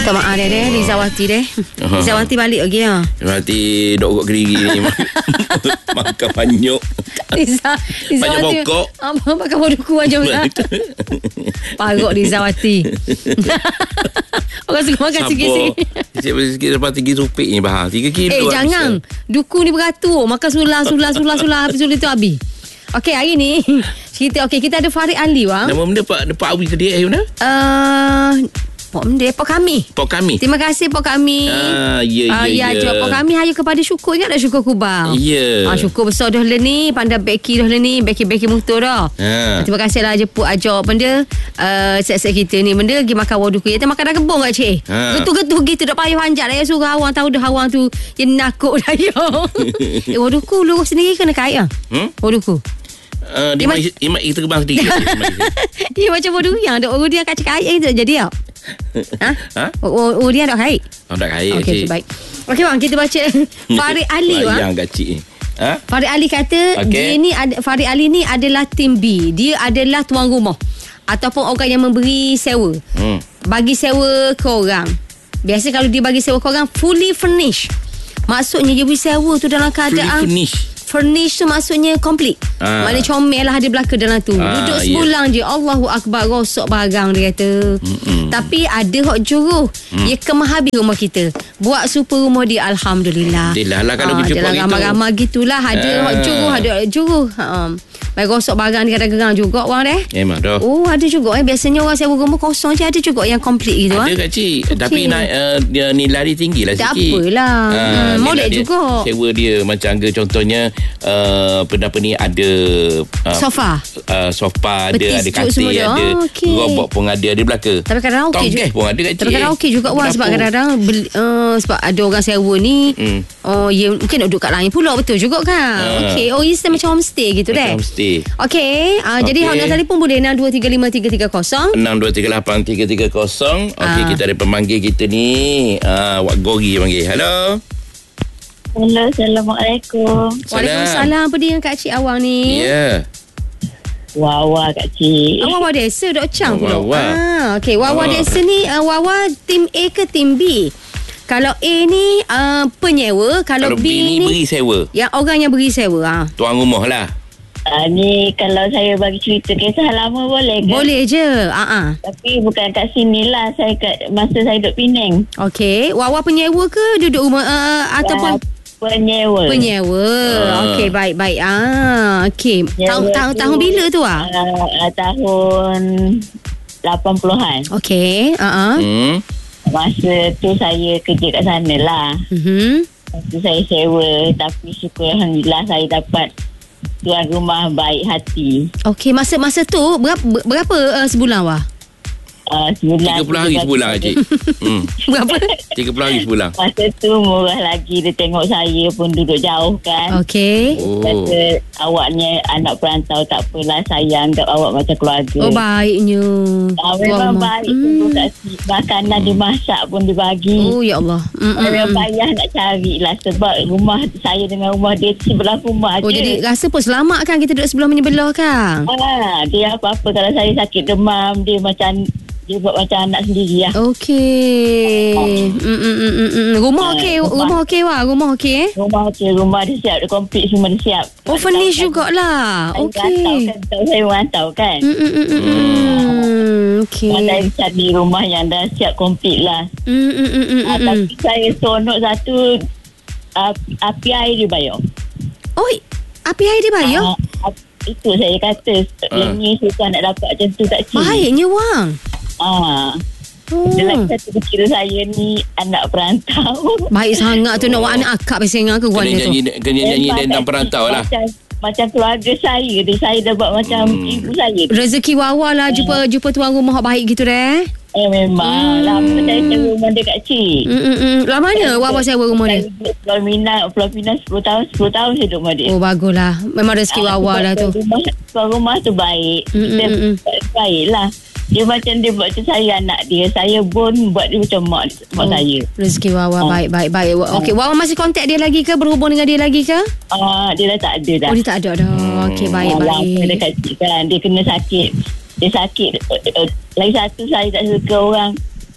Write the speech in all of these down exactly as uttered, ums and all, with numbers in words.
Tak maaf dia deh, Rizawati deh. Rizawati balik lagi ya. Rizawati dok ukut keriri ni. Makan banyak. Riza, Rizawati. Banyak pokok. Apa makan bodohku aja pula. Paruk Rizawati. Orang suka makan sikit-sikit. Sikit-sikit lepas tiga rupik ni bahar. Tiga kilo. Eh jangan. Duku ni beratur. Makan sulah, sulah, sulah, sulah. Habis sulah tu habis. Okey, hari ni kita okey kita ada Farid Ali bang. Nama benda Pak Pak Awi ke dia mana? Uh, Pok benda Pok kami. Pok kami. Terima kasih Pok kami. Ah ya ya. Uh, ya, ya. Pok kami hanya kepada syukur ingat dah syukur kubang. Ya. Ah syukur besar dah le ni, pandai beki dah le ni, beki-beki motor dah. Ha. Terima kasihlah jemput ajak benda uh, set-set kita ni benda pergi makan waduku. Ya makan dah kebun kat cik. Ha. Getu-getu gitu dak payah hanjat dah ya suruh awang tahu dah awang tu yang nakuk dah ya. Eh waduku lurus sendiri kena kait ah. Hmm? Waduku. Uh, dia Imat, Imat kita kebang sedikit. Dia macam bodoh yang ada orang dia kat cakap air tu jadi tak? Ha? Ha? Oh, oh dia tak kait. Oh tak kait. Okey, okay, baik. Okey bang, kita baca Farid Ali bang. Yang kacik ni. Ha? Farid Ali kata okay. Dia ni ada, Farid Ali ni adalah tim B. Dia adalah tuan rumah ataupun orang yang memberi sewa. Hmm. Bagi sewa ke orang. Biasa kalau dia bagi sewa ke orang fully furnished. Maksudnya dia beri sewa tu dalam keadaan fully furnished. Furnish tu maksudnya complete. Ah. Maknanya comel lah ada belaka dalam tu. Ah, duduk sebulan yeah. je. Allahu Akbar. Rosok barang dia kata. Mm-mm. Tapi ada hok juruh. Mm. Dia kemah habis rumah kita. Buat super rumah dia. Alhamdulillah. Alhamdulillah lah kalau ah, berjumpa gitu. Ramai-ramai gitulah. Ada ah. hok juruh. Ada juruh. Ha. Baik rosok barang dia kadang-kadang juga orang deh. Memang dah. Oh ada juga eh. Biasanya orang sewa rumah kosong je. Ada juga yang complete gitu. Ada ha? Kak Cik. Okay. Tapi naik, uh, dia nilai dia tinggi lah sikit. Tak apalah. Uh, hmm, molek juga. Sewa dia macam angga contohnya. Uh, apa ni ada uh, sofa uh, sofa ada Betis, ada katil ada oh, okay. robot pun ada ada belaka tapi kadang-kadang okey juga pun ada kat tapi kadang okey juga wah sebab kadang-kadang uh, sebab ada orang sewa ni mm. oh ya mungkin nak duduk kat lain pula betul juga kan uh. okey oh ini macam homestay gitu deh homestay okey uh, okay. Jadi hotline telefon boleh enam dua tiga lima tiga tiga kosong enam dua tiga lapan tiga tiga kosong okey uh. kita ada pemanggil kita ni uh, Wak Gori panggil hello. Hello, Assalamualaikum. Waalaikumsalam. Apa dia Kak Cik awang ni? Ya. Yeah. Wawa Kak Cik. Oh, Wawa Desa Dok Chang pula. Wawa. Ah, okey. Wawa Desa ni uh, Wawa tim A ke tim B? Kalau A ni uh, penyewa, kalau, kalau B, B ni, ni beri sewa. Yang orang yang beri sewa ah. Tuan rumah lah. Uh, ni kalau saya bagi cerita kisah lama boleh ke? Boleh je. Uh-uh. Tapi bukan kat sini lah. Saya kat masa saya duduk Penang. Okey. Wawa penyewa ke duduk rumah uh, ataupun penyewa. Penyewa. Ah. Okey, baik-baik. Ah, okey. Tahun tahun tahun bila tu ah? Uh, tahun lapan puluhan. Okey, ha uh-uh. Hmm. Masa tu saya kerja kat sana lah. Mhm. Masa saya sewa tapi syukur alhamdulillah saya dapat tuan rumah baik hati. Okey, masa masa tu berapa berapa uh, sebulan wah? Uh, tiga puluh hari sebulan Cik. Hmm. Berapa? tiga puluh hari sebulan. Masa tu murah lagi. Dia tengok saya pun duduk jauh kan. Okey. Oh. Kata awaknya anak perantau tak apalah. Saya anggap awak macam keluarga. Oh baiknya. Ah, memang baik. Hmm. Makanan dimasak pun dibagi. Oh ya Allah. Saya payah nak carilah. Sebab rumah saya dengan rumah dia sebelah rumah oh, je. Oh jadi rasa pun selamat kan kita duduk sebelah menyebelah kan? Ah, dia apa-apa kalau saya sakit demam. Dia macam dia buat macam anak sendiri lah. Okey. Mm, mm, mm, mm, mm. Rumah uh, okey. Rumah, rumah okey wah. Rumah okey eh? Rumah okey. Rumah dia siap. Dia komplit semua dia siap. Oh furnish jugalah. Okey. Kan, saya rantau kan. Mm, mm, mm, mm. mm. Okey. Saya cari rumah yang dah siap komplit lah. Mm, mm, mm, mm, uh, mm. Tapi saya sonok satu uh, api air dia bayar. Oh api air dia bayar? Uh, itu saya kata. Uh. Yang ni susah nak dapat macam tu kat Cik. Baiknya wang. Ah, oh. Dia lagi satu kira saya ni anak perantau. Baik sangat tu nak buat anak akak pasal dengan ke guanya tu. Kena nyanyi tentang perantau lah. Macam, macam keluarga saya dia. Saya dah buat macam hmm. ibu saya. Rezeki wawa lah jumpa jumpa tuan rumah baik gitu deh. Eh memang. Hmm. Lama saya sewa rumah dia kat Cik. Hmm, hmm, hmm. Lama mana wawa sewa rumah dia? Pulau Pinang, Pulau Pinang sepuluh tahun. sepuluh tahun saya duduk rumah dia. Oh baguslah. Memang rezeki ah, wawa lah tu. Rumah, rumah tu baik. Hmm, Kita hmm, hmm. baik lah. Dia macam dia buat macam saya anak dia. Saya pun buat dia macam mak, mak oh, saya. Rezeki Wawa ha. baik baik baik. Okey, Wawa masih kontak dia lagi ke? Berhubung dengan dia lagi ke? Ah, uh, dia dah tak ada dah. Oh, dia tak ada dah. Hmm. Okey, baik baik. Lama dia kecil kan. Dia kena sakit. Dia sakit. Uh, uh, lagi satu saya tak suka orang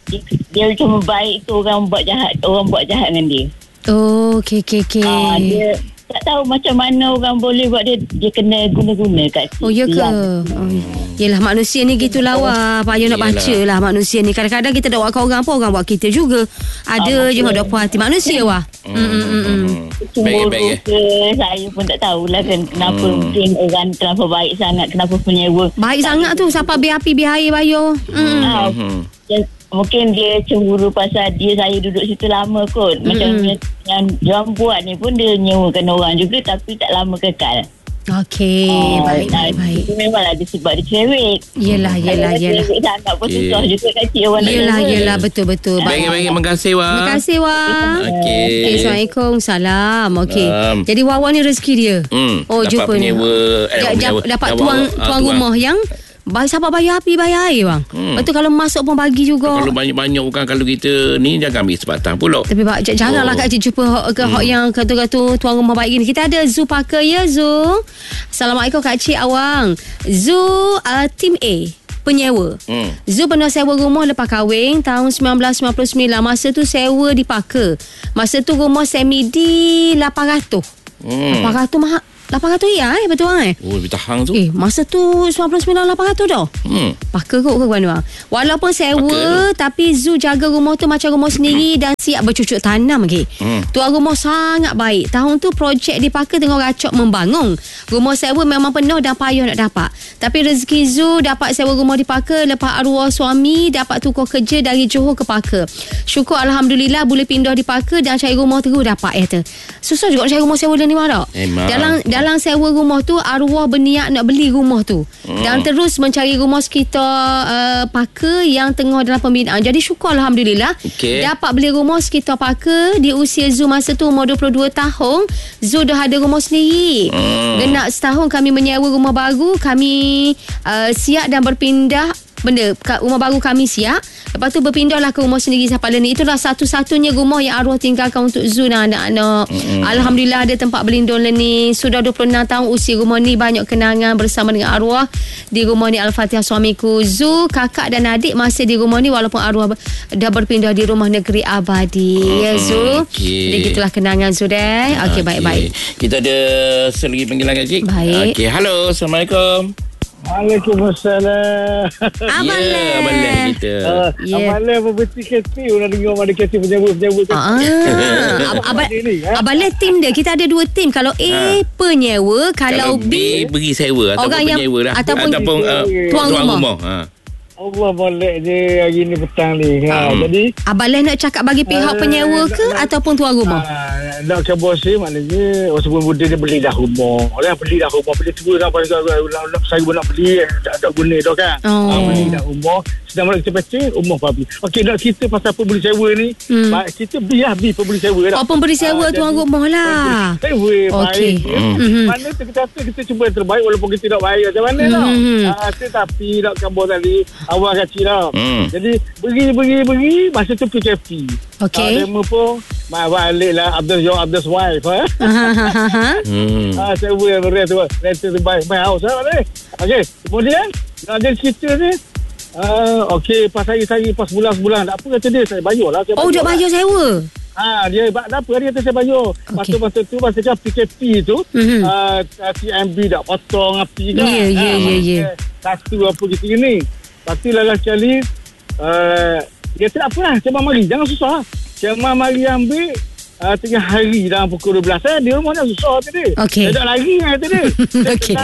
dia, dia cuma baik tu orang buat jahat, orang buat jahat dengan dia. Oh, okey okey okey. Ah, dia tak tahu macam mana orang boleh buat dia, dia kena guna-guna kat situ. Oh, ya ke? Oh, yelah, manusia ni gitulah wah. Payah nak baca lah manusia ni. Kadang-kadang kita dak buat kat orang pun, orang buat kita juga. Ada ah, je hak dak puas hati manusia wah. Hmm. Hmm, hmm, hmm. Baik-baik ke, saya pun tak tahulah kan kenapa hmm. mungkin orang kenapa baik sangat, kenapa penyewa. Baik sangat tu, siapa biar api biar air bayar. Hmm. Ah, dia, mungkin dia cemburu pasal dia saya duduk situ lama kot. Macam hmm. yang dia buat ni pun dia nyewakan orang juga tapi tak lama kekal. Okey, oh, baik, baik, baik. Itu memanglah dia sebab dia cerewet. Yelah, yelah, yelah. Cerewet sangat pun susah yeah. juga kacik orang. Yelah, yelah, betul-betul. Baik-baik, terima kasih, Wah. Terima kasih, Wah. Okey. Okay, Assalamualaikum. Salam. Okey. Um, Jadi, Wawan ni rezeki dia. Hmm, oh, dapat jumpa penyewa, eh, dapat, penyewa. dapat Dapat tuan, tuan, tuan rumah yang Bayar siapa bayar api, bayar air bang. Hmm. Lepas tu kalau masuk pun bagi juga. Kalau banyak-banyak bukan, kalau kita ni jangan ambil sebatang pula. Tapi bak, janganlah oh. Kak Cik jumpa hok, ke hmm. hok yang kata-kata tuan rumah baik gini. Kita ada Zu Parker ya Zu. Assalamualaikum Kak Cik Awang. Zu uh, Team A. Penyewa. Hmm. Zu pernah sewa rumah lepas kahwin tahun sembilan belas sembilan puluh sembilan. Masa tu sewa di Parker. Masa tu rumah semi di lapan ratus. Hmm. lapan ratus mahal. lapan ratus ya eh betul eh. Oh, lebih tahang tu. Eh, masa tu sembilan puluh sembilan lapan ratus dah. Hmm. Pakar kot ke mana bang? Walaupun sewa tapi Zu jaga rumah tu macam rumah sendiri dan siap bercucuk tanam lagi. Hmm. Tuan rumah sangat baik. Tahun tu projek di Pakar tengah racok membangun. Rumah sewa memang penuh dan payah nak dapat. Tapi rezeki Zu dapat sewa rumah di Pakar lepas arwah suami dapat tukar kerja dari Johor ke Pakar. Syukur alhamdulillah boleh pindah di Pakar dan cari rumah terus dapat ya tu. Susah juga cari rumah sewa dan ni mana? Eh, dalam dalam sewa rumah tu arwah berniat nak beli rumah tu hmm. dan terus mencari rumah sekitar uh, Pakar yang tengah dalam pembinaan. Jadi syukur alhamdulillah okay. dapat beli rumah sekitar Pakar di usia Zu masa tu umur dua puluh dua tahun. Zu dah ada rumah sendiri. Hmm. Genap setahun kami menyewa rumah baru, kami uh, siap dan berpindah benda rumah baru kami siap. Lepas tu berpindahlah ke rumah sendiri sampai ni. Itulah satu-satunya rumah yang arwah tinggalkan untuk Zu dan anak-anak. Mm-hmm. Alhamdulillah ada tempat berlindung ni. Sudah dua puluh enam tahun usia rumah ni, banyak kenangan bersama dengan arwah di rumah ni. Al-Fatihah suamiku. Zu, kakak dan adik masih di rumah ni walaupun arwah dah berpindah di rumah negeri abadi. Mm-hmm. Ya Zu. Okay. Jadi gitulah kenangan Zu deh. Okey, okay, baik-baik. Kita ada selagi panggilan Kak Cik. Baik. Okey, halo. Assalamualaikum. Waalaikumsalam. Abang Le. Ya, Abang Le kita. Uh, yeah. Abang Le berbeti kerti. Orang dengar mana kerti penyewa-penyewa. Ah, Abang Abang Le tim dia. Kita ada dua tim. Kalau A ha. penyewa, kalau, kalau B, B beri sewa ataupun yang, penyewa lah. Ataupun, ataupun uh, tuan, tuan rumah. rumah. Ha. Allah boleh je hari ni petang ni. Ha, hmm. Jadi Abang Le nak cakap bagi pihak uh, penyewa ke nak, ataupun tuan rumah? Uh, nak ke bos ni maknanya oh, sebelum muda dia beli dah rumah. Orang beli dah rumah, beli tua dah pasal saya pun nak beli tak ada guna dah kan. Oh. Uh, beli dah rumah. Sedang malam kita pecah rumah pun beli. Okey, nak kita pasal pembeli sewa ni, hmm. kita biar bi pembeli sewa dah. Oh, pembeli sewa uh, tuan rumah lah. Sewa okey. Baik. Mm-hmm. Mana tu kita kata kita cuba yang terbaik walaupun kita tak bayar macam mana tau. Mm-hmm. Uh, tetapi nak kabur tadi awal kacil tau. Hmm. Jadi beri beri beri masa tu P K P. Okey. Demo pun mai balik lah Abdul your Abdul's wife ha. Hmm. Ah saya boleh beres tu. Rental tu buy my house ha boleh. Okey. Kemudian ada cerita ni. Ah okey pas hari-hari pas bulan-bulan tak apa kata dia saya bayar lah. Oh dah bayar sewa. Ah dia tak apa dia kata saya bayar. Okay. Masa tu masa tu P K P tu mm-hmm. uh, T M B dak potong api kan. Ya ya ya ya. Satu apa gitu ni. Lepas tu lalas sekali uh, dia tak apalah cuma mari jangan susah cuma mari ambil uh, tengah hari dalam pukul dua belas eh, dia rumah dah susah tadi okay. dia tak lari kan tadi okay.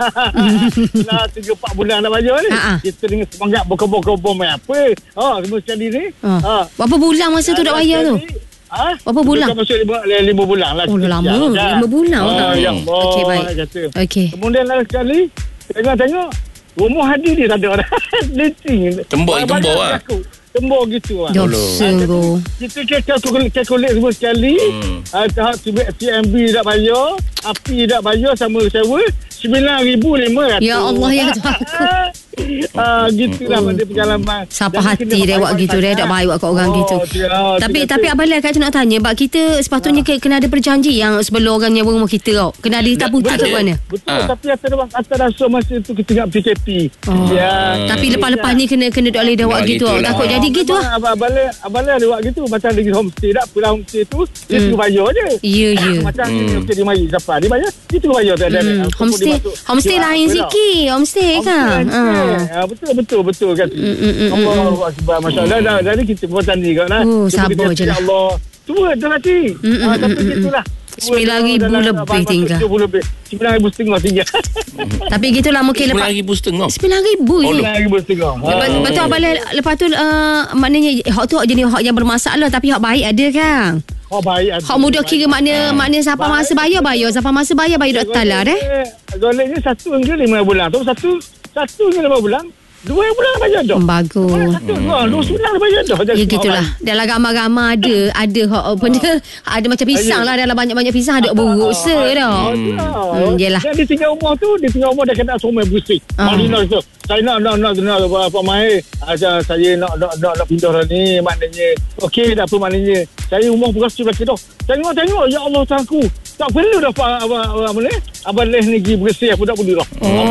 Nah tiga empat bulan dah bayar ni uh-huh. kita dengan semangat bokor-bokor bom apa oh semua sekali ni uh. Uh. Berapa bulan masa tu dah bayar tu? Ha? Berapa bulan? Masuk lima, lima bulan lah. Oh lama lima bulan oh, yang okey baik okey. Kemudian lalu sekali tengok-tengok rumah hadir dia tak ada dah. Leting. Tembok tembok lah. Tembok gitu lah. Sungguh. Kita calculate semua sekali. Hmm. Uh, tahap T M B tak bayar. Api tak bayar sama sewa. sembilan ribu lima ratus. Ya Allah ya Tuhan. Ah, gitulah oh. Pada pengalaman. Siapa hati dia buat gitu dia tak baik buat kat orang oh, gitu. Dia, tapi dia, tapi Abang Lai kat nak tanya, bab kita sepatutnya ah. kena ada perjanji yang sebelum orang nyewa rumah kita tau. Kena ada hitam putih tu mana? Betul, ah. tapi atas atas rasa masa tu kita ingat P K P. Oh. Ya. Tapi lepas-lepas ni kena kena dok leh buat gitu. Takut jadi gitu ah. Abang Lai, Abang Lai ada buat gitu macam ada homestay dak, pulang homestay tu dia suruh bayar je. Ya ya. Macam ni dia mari siapa dia bayar, dia suruh bayar tak ada. Homestay homestay lain sikit, homestay kan. Ah betul betul betul kan. Allah Akbar, masyaallah. Dah dari kita buat tadi kan lah. Oh, sabar je lah. Allah. Tua dah mati. Ah, tapi gitulah. sembilan ribu lebih tinggal. sembilan ribu setengah tinggal. Tapi gitulah mungkin lepas sembilan ribu setengah. sembilan ribu je. sembilan ribu setengah. Lepas tu Abang Lai, lepas tu uh, maknanya hak tu hak jenis hak yang bermasalah tapi hak baik ada kan? Hak baik ada. Hak mudah kira makna makna siapa masa bayar bayar, siapa masa bayar bayar dok talar eh. Goleknya satu hingga lima bulan. Tu satu satu hingga lima bulan. Dua bulan bayar dah. Bagus. Satu, hmm. dua bulan bayar dah. Ya gitulah. Dalam ramai-ramai ada ada hak apa dia, ada macam pisang lah, dalam banyak-banyak pisang ada buruk se dah. Hmm, yalah. Dia tinggal rumah tu, dia tinggal rumah dah kena somai bersih. Marina tu. Saya nak nak nak nak apa mai. Aja saya nak nak nak nak pindah ni, maknanya okey tak apa maknanya. Saya rumah beras sebelah kita. Tengok-tengok ya Allah Tuhanku. Tak perlu dah apa apa apa ni. Abang Leh ni pergi bersih apa tak perlu dah.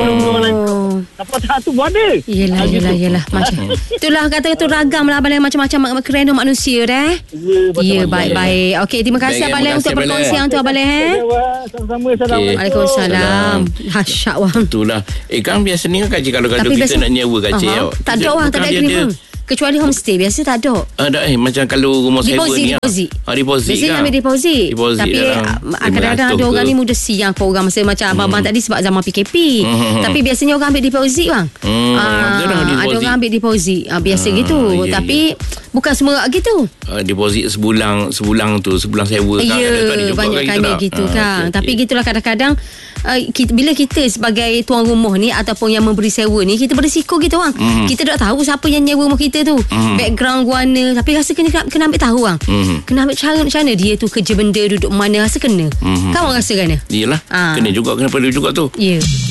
Oh. Apa tak tu buat dia. Yelah, yelah, yelah. Macam itulah kata tu ragam lah Abang Lai, macam-macam kerana manusia dah. Ya, baik-baik. Okey, terima kasih Abang Lai untuk perkongsian tu Abang Lai. Sama-sama. Assalamualaikum. Waalaikumsalam. Dahsyat wang. Itulah. Eh kan biasa ni kan kaji kalau kalau kita nak nyewa kaji. Tak ada orang, tak ada agreement. Kecuali homestay biasa tak ada. Ada eh macam kalau rumah sewa ni. Deposit. Ah deposit. Biasanya ambil deposit. deposit tapi kadang-kadang ada orang ni mudah siang kau orang masa macam hmm. abang tadi sebab zaman P K P. Hmm. Tapi biasanya orang ambil deposit bang. Hmm. Ah, ada orang ambil deposit. Ah, biasa hmm. gitu. Yeah, tapi yeah. bukan semua gitu. Uh, deposit sebulan sebulan tu sebulan sewa kan. Ya, banyak kami gitu kan. Tapi gitulah kadang-kadang Uh, kita, bila kita sebagai tuan rumah ni ataupun yang memberi sewa ni, kita berisiko gitu orang. Mm. Kita tak tahu siapa yang nyewa rumah kita tu. Mm. Background guana, tapi rasa kena kena ambil tahu orang. Mm. Kena ambil cara macam mana dia tu kerja benda, duduk mana, rasa kena. Mm. Kan orang rasa kena? Iyalah. Ha. Kena juga, kena perlu juga tu. Ya. Yeah.